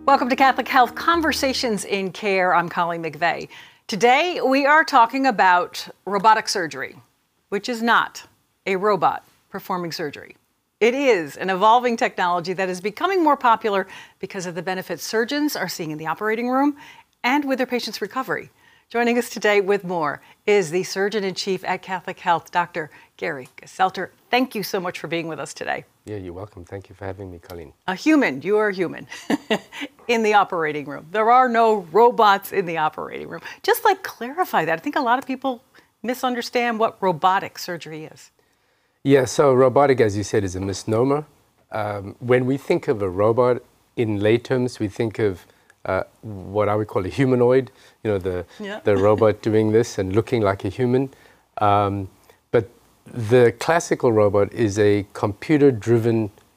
Welcome to Catholic Health Conversations in Care. I'm Colleen McVeigh. Today we are talking about robotic surgery, which is not a robot performing surgery. It is an evolving technology that is becoming more popular because of the benefits surgeons are seeing in the operating room and with their patients' recovery. Joining us today with more is the Surgeon-in-Chief at Catholic Health, Dr. Gary Geselter. Thank you so much for being with us today. Yeah, you're welcome. Thank you for having me, Colleen. A human, you are a human, in the operating room. There are no robots in the operating room. Just clarify that. I think a lot of people misunderstand what robotic surgery is. Yeah, so robotic, as you said, is a misnomer. When we think of a robot, in lay terms, we think of what I would call a humanoid, the robot doing this and looking like a human. But the classical robot is a computer-driven